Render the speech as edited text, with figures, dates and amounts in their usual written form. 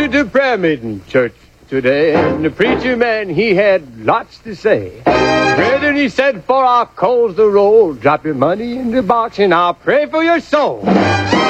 to prayer meeting church today, and the preacher man, he had lots to say. Brethren, he said, for our coals to roll, drop your money in the box, and I'll pray for your soul.